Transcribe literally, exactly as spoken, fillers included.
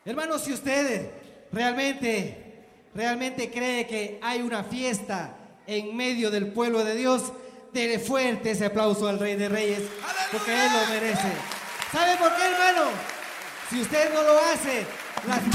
Hermano, si usted realmente, realmente cree que hay una fiesta en medio del pueblo de Dios, dele fuerte ese aplauso al Rey de Reyes, porque Él lo merece. ¿Sabe por qué, hermano? Si usted no lo hace, las